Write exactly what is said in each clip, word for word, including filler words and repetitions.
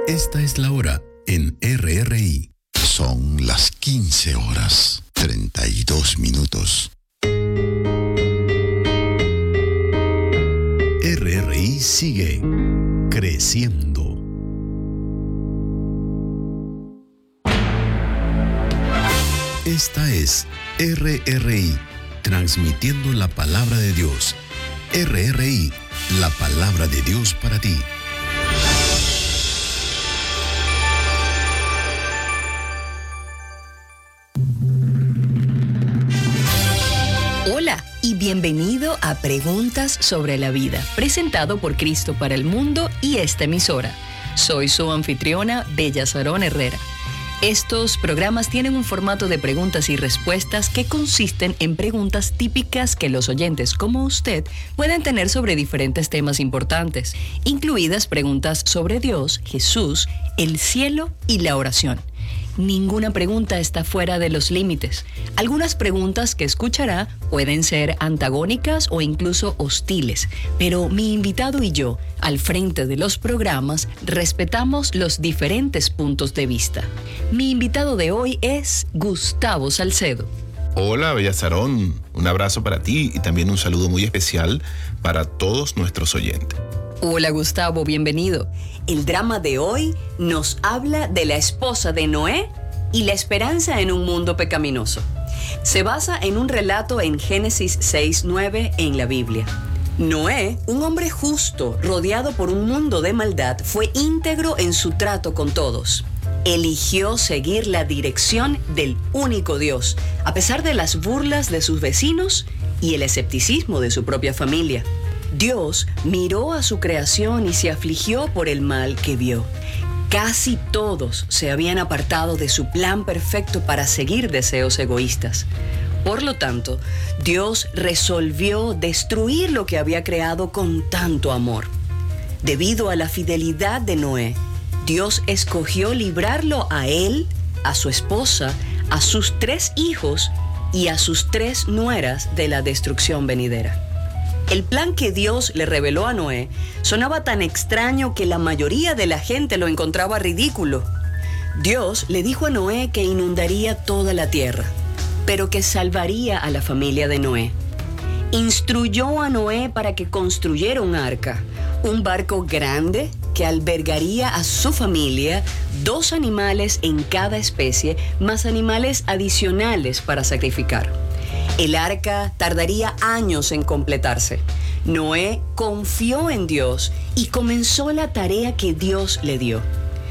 Esta es la hora en R R I. Son las quince horas, treinta y dos minutos. R R I sigue creciendo. Esta es R R I, transmitiendo la palabra de Dios. R R I, la palabra de Dios para ti. Hola y bienvenido a Preguntas sobre la Vida, presentado por Cristo para el Mundo y esta emisora. Soy su anfitriona, Bella Sarón Herrera. Estos programas tienen un formato de preguntas y respuestas que consisten en preguntas típicas que los oyentes como usted pueden tener sobre diferentes temas importantes, incluidas preguntas sobre Dios, Jesús, el cielo y la oración. Ninguna pregunta está fuera de los límites. Algunas preguntas que escuchará pueden ser antagónicas o incluso hostiles, pero mi invitado y yo, al frente de los programas, respetamos los diferentes puntos de vista. Mi invitado de hoy es Gustavo Salcedo. Hola, Bella Sarón. Un abrazo para ti y también un saludo muy especial para todos nuestros oyentes. Hola Gustavo, bienvenido. El drama de hoy nos habla de la esposa de Noé y la esperanza en un mundo pecaminoso. Se basa en un relato en Génesis seis nueve en la Biblia. Noé, un hombre justo, rodeado por un mundo de maldad, fue íntegro en su trato con todos. Eligió seguir la dirección del único Dios, a pesar de las burlas de sus vecinos y el escepticismo de su propia familia. Dios miró a su creación y se afligió por el mal que vio. Casi todos se habían apartado de su plan perfecto para seguir deseos egoístas. Por lo tanto, Dios resolvió destruir lo que había creado con tanto amor. Debido a la fidelidad de Noé, Dios escogió librarlo a él, a su esposa, a sus tres hijos y a sus tres nueras de la destrucción venidera. El plan que Dios le reveló a Noé sonaba tan extraño que la mayoría de la gente lo encontraba ridículo. Dios le dijo a Noé que inundaría toda la tierra, pero que salvaría a la familia de Noé. Instruyó a Noé para que construyera un arca, un barco grande que albergaría a su familia, dos animales en cada especie, más animales adicionales para sacrificar. El arca tardaría años en completarse. Noé confió en Dios y comenzó la tarea que Dios le dio.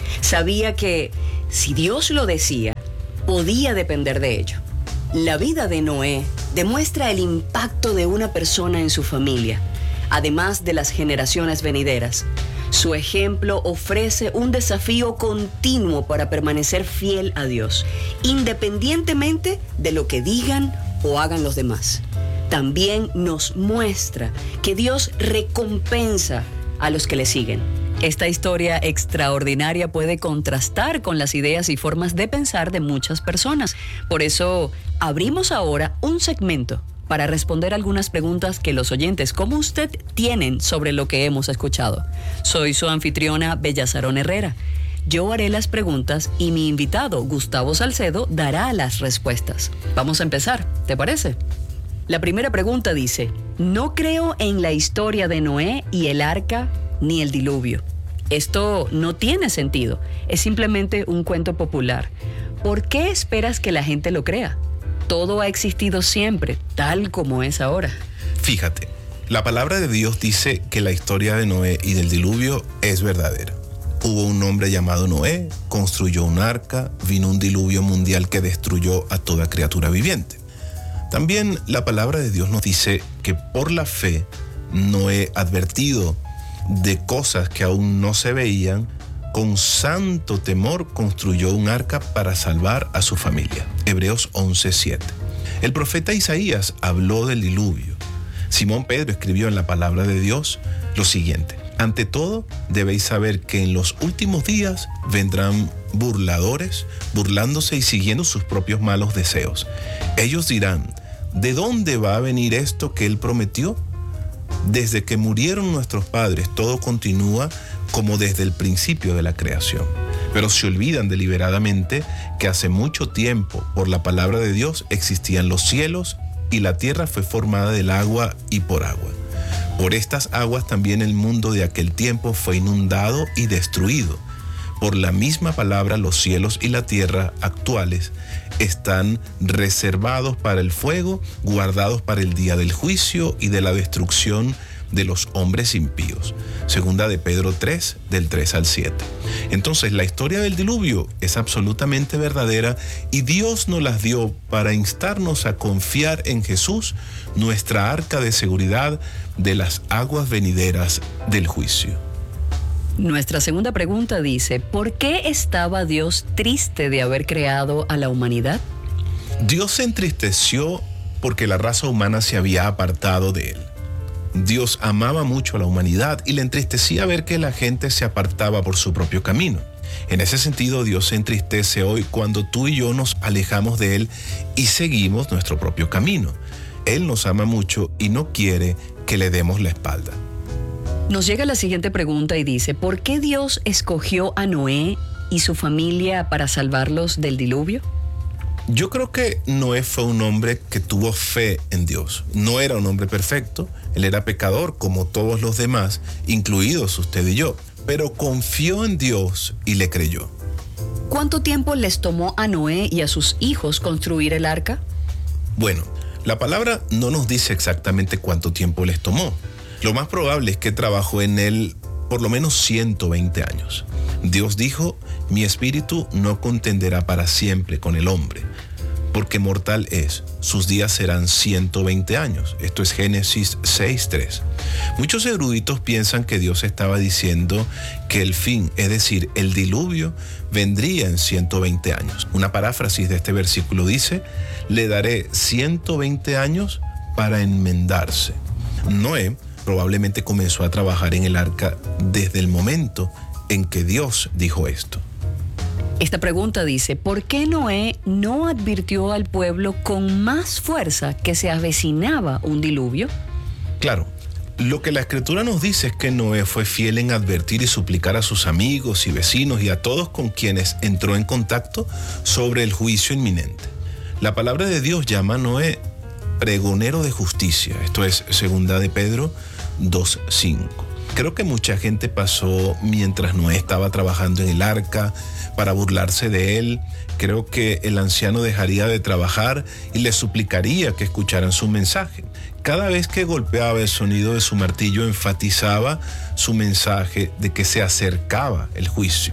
Sabía que, si Dios lo decía, podía depender de ello. La vida de Noé demuestra el impacto de una persona en su familia, además de las generaciones venideras. Su ejemplo ofrece un desafío continuo para permanecer fiel a Dios, independientemente de lo que digan o hagan los demás. También nos muestra que Dios recompensa a los que le siguen. Esta historia extraordinaria puede contrastar con las ideas y formas de pensar de muchas personas. Por eso, abrimos ahora un segmento para responder algunas preguntas que los oyentes como usted tienen sobre lo que hemos escuchado. Soy su anfitriona, Bella Sarón Herrera. Yo haré las preguntas y mi invitado, Gustavo Salcedo, dará las respuestas. Vamos a empezar, ¿te parece? La primera pregunta dice: no creo en la historia de Noé y el arca ni el diluvio. Esto no tiene sentido, es simplemente un cuento popular. ¿Por qué esperas que la gente lo crea? Todo ha existido siempre, tal como es ahora. Fíjate, la palabra de Dios dice que la historia de Noé y del diluvio es verdadera. Hubo un hombre llamado Noé, construyó un arca, vino un diluvio mundial que destruyó a toda criatura viviente. También la palabra de Dios nos dice que por la fe, Noé, advertido de cosas que aún no se veían, con santo temor construyó un arca para salvar a su familia. Hebreos once siete. El profeta Isaías habló del diluvio. Simón Pedro escribió en la palabra de Dios lo siguiente: ante todo, debéis saber que en los últimos días vendrán burladores, burlándose y siguiendo sus propios malos deseos. Ellos dirán: ¿de dónde va a venir esto que él prometió? Desde que murieron nuestros padres, todo continúa como desde el principio de la creación. Pero se olvidan deliberadamente que hace mucho tiempo, por la palabra de Dios, existían los cielos y la tierra fue formada del agua y por agua. Por estas aguas también el mundo de aquel tiempo fue inundado y destruido. Por la misma palabra, los cielos y la tierra actuales están reservados para el fuego, guardados para el día del juicio y de la destrucción de los hombres impíos. Segunda de Pedro tres, del tres al siete. Entonces, la historia del diluvio es absolutamente verdadera y Dios nos las dio para instarnos a confiar en Jesús, nuestra arca de seguridad de las aguas venideras del juicio. Nuestra segunda pregunta dice, ¿por qué estaba Dios triste de haber creado a la humanidad? Dios se entristeció porque la raza humana se había apartado de él. Dios amaba mucho a la humanidad y le entristecía ver que la gente se apartaba por su propio camino. En ese sentido, Dios se entristece hoy cuando tú y yo nos alejamos de él y seguimos nuestro propio camino. Él nos ama mucho y no quiere que le demos la espalda. Nos llega la siguiente pregunta y dice, ¿por qué Dios escogió a Noé y su familia para salvarlos del diluvio? Yo creo que Noé fue un hombre que tuvo fe en Dios. No era un hombre perfecto, él era pecador como todos los demás, incluidos usted y yo, pero confió en Dios y le creyó. ¿Cuánto tiempo les tomó a Noé y a sus hijos construir el arca? Bueno, la palabra no nos dice exactamente cuánto tiempo les tomó. Lo más probable es que trabajó en él por lo menos ciento veinte años. Dios dijo, mi espíritu no contenderá para siempre con el hombre, porque mortal es, sus días serán ciento veinte años. Esto es Génesis seis, tres. Muchos eruditos piensan que Dios estaba diciendo que el fin, es decir, el diluvio, vendría en ciento veinte años. Una paráfrasis de este versículo dice, le daré ciento veinte años para enmendarse. Noé probablemente comenzó a trabajar en el arca desde el momento en que Dios dijo esto. Esta pregunta dice, ¿por qué Noé no advirtió al pueblo con más fuerza que se avecinaba un diluvio? Claro, lo que la Escritura nos dice es que Noé fue fiel en advertir y suplicar a sus amigos y vecinos y a todos con quienes entró en contacto sobre el juicio inminente. La palabra de Dios llama a Noé pregonero de justicia. Esto es segunda de Pedro dos, cinco. Creo que mucha gente pasó mientras Noé estaba trabajando en el arca para burlarse de él. Creo que el anciano dejaría de trabajar y le suplicaría que escucharan su mensaje. Cada vez que golpeaba el sonido de su martillo, enfatizaba su mensaje de que se acercaba el juicio.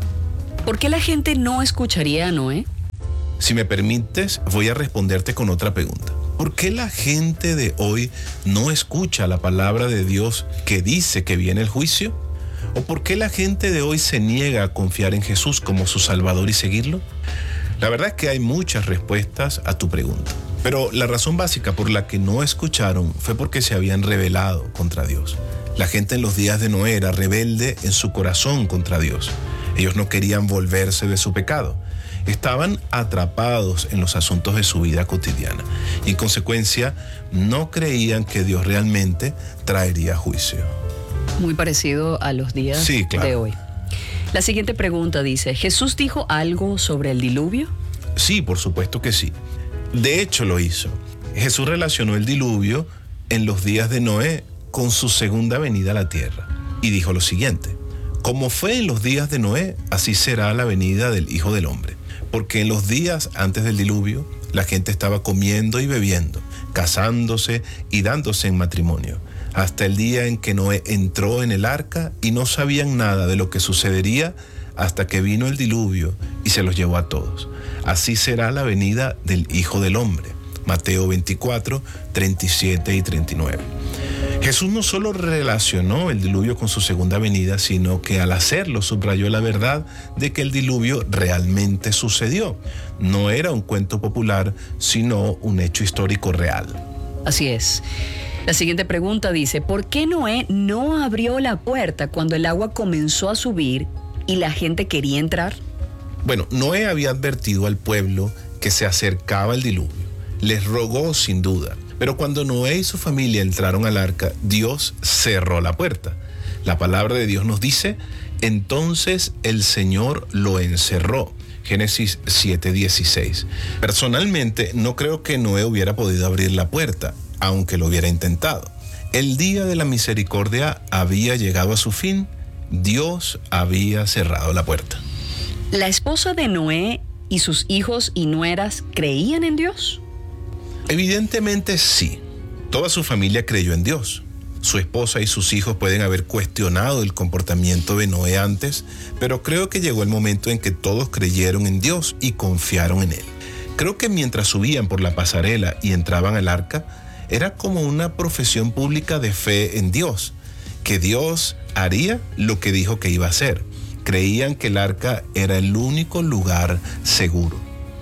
¿Por qué la gente no escucharía a Noé? Si me permites, voy a responderte con otra pregunta. ¿Por qué la gente de hoy no escucha la palabra de Dios que dice que viene el juicio? ¿O por qué la gente de hoy se niega a confiar en Jesús como su Salvador y seguirlo? La verdad es que hay muchas respuestas a tu pregunta. Pero la razón básica por la que no escucharon fue porque se habían rebelado contra Dios. La gente en los días de Noé era rebelde en su corazón contra Dios. Ellos no querían volverse de su pecado. Estaban atrapados en los asuntos de su vida cotidiana y en consecuencia no creían que Dios realmente traería juicio. Muy parecido a los días sí, claro. de hoy. La siguiente pregunta dice, ¿Jesús dijo algo sobre el diluvio? Sí, por supuesto que sí. De hecho lo hizo. Jesús relacionó el diluvio en los días de Noé con su segunda venida a la tierra y dijo lo siguiente, como fue en los días de Noé, así será la venida del Hijo del Hombre. Porque en los días antes del diluvio, la gente estaba comiendo y bebiendo, casándose y dándose en matrimonio, hasta el día en que Noé entró en el arca y no sabían nada de lo que sucedería hasta que vino el diluvio y se los llevó a todos. Así será la venida del Hijo del Hombre. Mateo veinticuatro, treinta y siete y treinta y nueve. Jesús no solo relacionó el diluvio con su segunda venida, sino que al hacerlo subrayó la verdad de que el diluvio realmente sucedió. No era un cuento popular, sino un hecho histórico real. Así es. La siguiente pregunta dice, ¿por qué Noé no abrió la puerta cuando el agua comenzó a subir y la gente quería entrar? Bueno, Noé había advertido al pueblo que se acercaba el diluvio. Les rogó sin duda. Pero cuando Noé y su familia entraron al arca, Dios cerró la puerta. La palabra de Dios nos dice, entonces el Señor lo encerró. Génesis siete dieciséis. Personalmente, no creo que Noé hubiera podido abrir la puerta, aunque lo hubiera intentado. El día de la misericordia había llegado a su fin. Dios había cerrado la puerta. ¿La esposa de Noé y sus hijos y nueras creían en Dios? Evidentemente sí. Toda su familia creyó en Dios. Su esposa y sus hijos pueden haber cuestionado el comportamiento de Noé antes, pero creo que llegó el momento en que todos creyeron en Dios y confiaron en Él. Creo que mientras subían por la pasarela y entraban al arca, era como una profesión pública de fe en Dios, que Dios haría lo que dijo que iba a hacer. Creían que el arca era el único lugar seguro.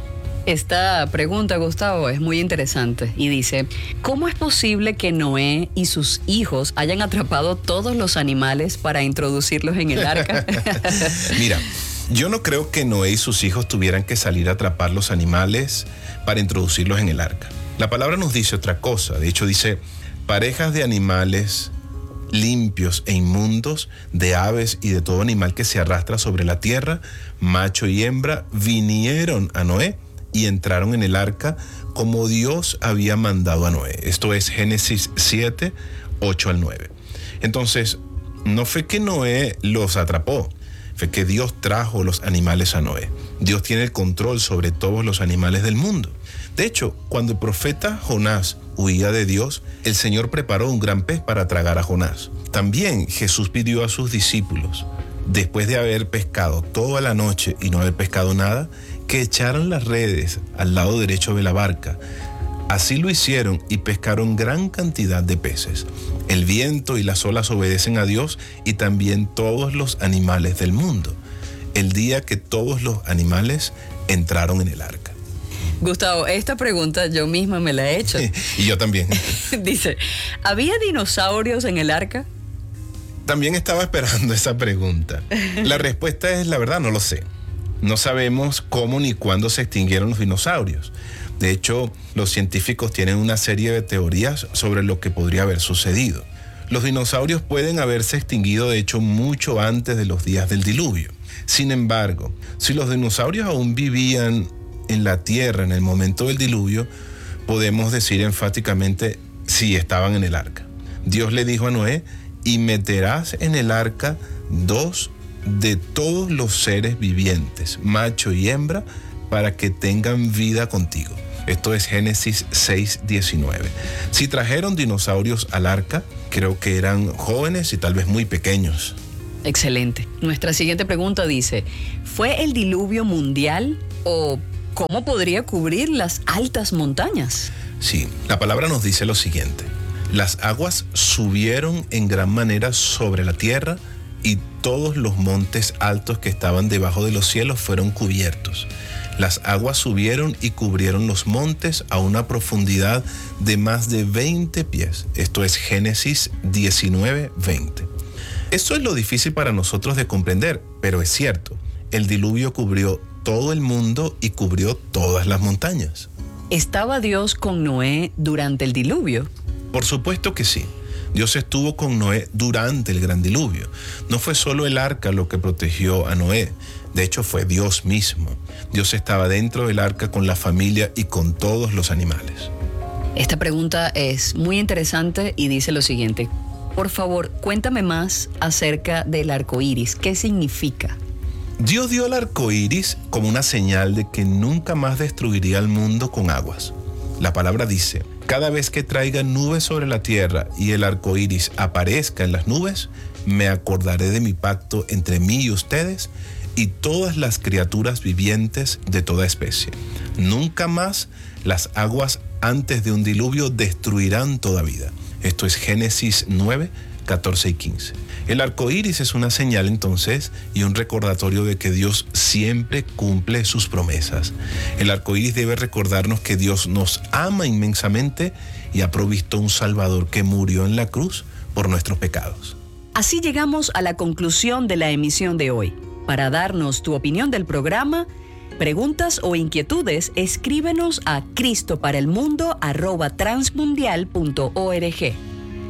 Esta pregunta, Gustavo, es muy interesante y dice, ¿cómo es posible que Noé y sus hijos hayan atrapado todos los animales para introducirlos en el arca? Mira, yo no creo que Noé y sus hijos tuvieran que salir a atrapar los animales para introducirlos en el arca. La palabra nos dice otra cosa. De hecho, dice, parejas de animales limpios e inmundos, de aves y de todo animal que se arrastra sobre la tierra, macho y hembra, vinieron a Noé y entraron en el arca como Dios había mandado a Noé. Esto es Génesis siete, ocho al nueve. Entonces, no fue que Noé los atrapó, fue que Dios trajo los animales a Noé. Dios tiene el control sobre todos los animales del mundo. De hecho, cuando el profeta Jonás huía de Dios, el Señor preparó un gran pez para tragar a Jonás. También Jesús pidió a sus discípulos, después de haber pescado toda la noche y no haber pescado nada, que echaran las redes al lado derecho de la barca. Así lo hicieron y pescaron gran cantidad de peces. El viento y las olas obedecen a Dios y también todos los animales del mundo. El día que todos los animales entraron en el arca. Gustavo, esta pregunta yo misma me la he hecho. Y yo también. Dice, ¿había dinosaurios en el arca? También estaba esperando esa pregunta. La respuesta es, la verdad, no lo sé. No sabemos cómo ni cuándo se extinguieron los dinosaurios. De hecho, los científicos tienen una serie de teorías sobre lo que podría haber sucedido. Los dinosaurios pueden haberse extinguido, de hecho, mucho antes de los días del diluvio. Sin embargo, si los dinosaurios aún vivían en la tierra en el momento del diluvio, podemos decir enfáticamente si estaban en el arca. Dios le dijo a Noé, y meterás en el arca dos de todos los seres vivientes, macho y hembra, para que tengan vida contigo. Esto es Génesis seis diecinueve. Si trajeron dinosaurios al arca, creo que eran jóvenes y tal vez muy pequeños. Excelente. Nuestra siguiente pregunta dice, ¿fue el diluvio mundial o cómo podría cubrir las altas montañas? Sí, la palabra nos dice lo siguiente. Las aguas subieron en gran manera sobre la tierra y todos los montes altos que estaban debajo de los cielos fueron cubiertos. Las aguas subieron y cubrieron los montes a una profundidad de más de veinte pies. Esto es Génesis diecinueve, veinte. Esto es lo difícil para nosotros de comprender, pero es cierto. El diluvio cubrió todo el mundo y cubrió todas las montañas. ¿Estaba Dios con Noé durante el diluvio? Por supuesto que sí. Dios estuvo con Noé durante el gran diluvio. No fue solo el arca lo que protegió a Noé. De hecho, fue Dios mismo. Dios estaba dentro del arca con la familia y con todos los animales. Esta pregunta es muy interesante y dice lo siguiente. Por favor, cuéntame más acerca del arco iris. ¿Qué significa? Dios dio el arco iris como una señal de que nunca más destruiría al mundo con aguas. La palabra dice, cada vez que traiga nubes sobre la tierra y el arco iris aparezca en las nubes, me acordaré de mi pacto entre mí y ustedes y todas las criaturas vivientes de toda especie. Nunca más las aguas antes de un diluvio destruirán toda vida. Esto es Génesis nueve, catorce y quince. El arco iris es una señal entonces y un recordatorio de que Dios siempre cumple sus promesas. El arco iris debe recordarnos que Dios nos ama inmensamente y ha provisto un Salvador que murió en la cruz por nuestros pecados. Así llegamos a la conclusión de la emisión de hoy. Para darnos tu opinión del programa, preguntas o inquietudes, escríbenos a cristo para el mundo arroba transmundial punto org.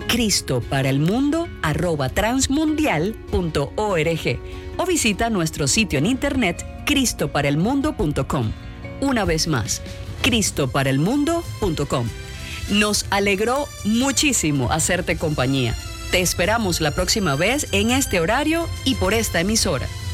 cristo para el mundo arroba transmundial punto org o visita nuestro sitio en internet cristo para el mundo punto com. Una vez más, cristo para el mundo punto com. Nos alegró muchísimo hacerte compañía. Te esperamos la próxima vez en este horario y por esta emisora.